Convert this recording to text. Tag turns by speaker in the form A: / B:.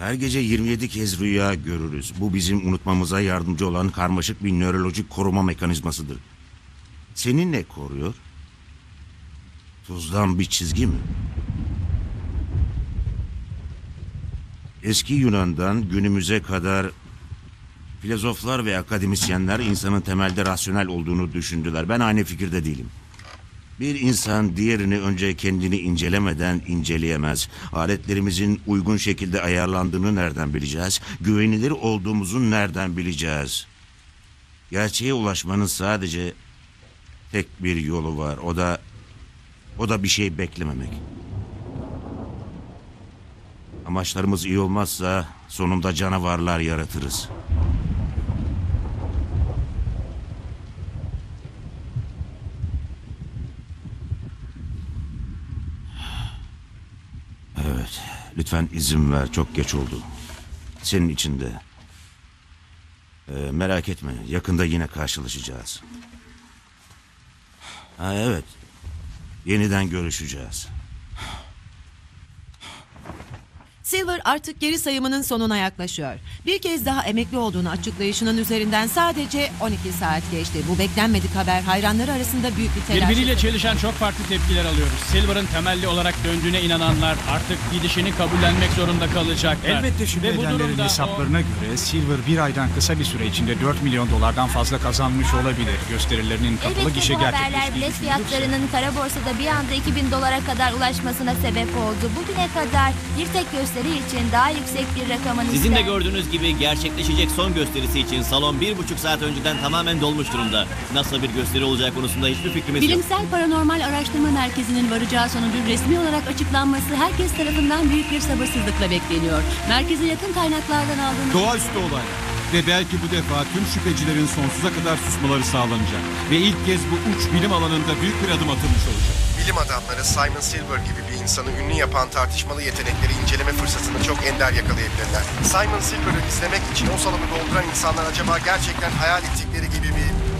A: Her gece 27 kez rüya görürüz. Bu bizim unutmamıza yardımcı olan karmaşık bir nörolojik koruma mekanizmasıdır. Seni ne koruyor? Tuzdan bir çizgi mi? Eski Yunan'dan günümüze kadar filozoflar ve akademisyenler insanın temelde rasyonel olduğunu düşündüler. Ben aynı fikirde değilim. Bir insan diğerini önce kendini incelemeden inceleyemez. Aletlerimizin uygun şekilde ayarlandığını nereden bileceğiz? Güvenilir olduğumuzu nereden bileceğiz? Gerçeğe ulaşmanın sadece tek bir yolu var. O da bir şey beklememek. Amaçlarımız iyi olmazsa sonunda canavarlar yaratırız. Evet, lütfen izin ver. Çok geç oldu. Senin için de. Merak etme, yakında yine karşılaşacağız. Ha evet, yeniden görüşeceğiz.
B: Silver artık geri sayımının sonuna yaklaşıyor. Bir kez daha emekli olduğunu açıklayışının üzerinden sadece 12 saat geçti. Bu beklenmedik haber hayranları arasında büyük bir telaş.
C: Birbiriyle çelişen çok farklı tepkiler alıyoruz. Silver'ın temelli olarak döndüğüne inananlar artık gidişini kabullenmek zorunda kalacaklar.
D: Elbette şüphe
C: Ve bu
D: edenlerin
C: durumda
D: hesaplarına göre Silver bir aydan kısa bir süre içinde 4 milyon dolardan fazla kazanmış olabilir. Gösterilerinin kapalı
E: Elbette
D: gişe
E: bu haberler
D: gerçekleştiği
E: bilet
D: düşünülürse.
E: fiyatlarının kara borsada bir anda 2000 dolara kadar ulaşmasına sebep oldu. Bugüne kadar bir tek gösteri için daha yüksek bir rakamın
F: Sizin de gördüğünüz gibi gerçekleşecek son gösterisi için salon 1,5 saat önceden tamamen dolmuş durumda. Nasıl bir gösteri olacağı konusunda hiçbir fikrimiz yok.
G: Bilimsel Paranormal Araştırma Merkezi'nin varacağı sonucun resmi olarak açıklanması herkes tarafından büyük bir sabırsızlıkla bekleniyor. Merkeze yakın kaynaklardan aldığımız...
H: Doğaüstü olay. Ve belki bu defa tüm şüphecilerin sonsuza kadar susmaları sağlanacak. Ve ilk kez bu uç bilim alanında büyük bir adım atılmış olacak.
I: Bilim adamları Simon Silver gibi bir insanı ünlü yapan tartışmalı yetenekleri inceleme fırsatını çok ender yakalayabilirler. Simon Silver'ı izlemek için o salonu dolduran insanlar acaba gerçekten hayal ettikleri gibi bir